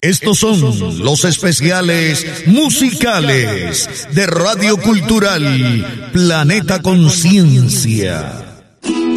Estos son los especiales musicales de Radio Cultural Planeta Conciencia.